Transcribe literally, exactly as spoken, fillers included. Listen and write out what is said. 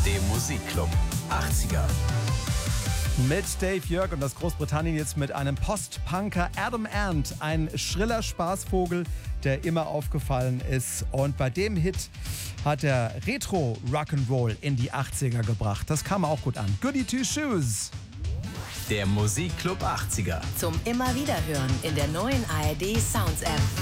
A R D Musikclub achtziger. Mit Dave Jörg und das Großbritannien jetzt mit einem Post-Punker Adam Ant. Ein schriller Spaßvogel, der immer aufgefallen ist. Und bei dem Hit hat er Retro-Rock'n'Roll in die achtziger gebracht. Das kam auch gut an. Goody Two Shoes. Der Musikclub achtziger. Zum immer wieder hören in der neuen A R D Sounds App.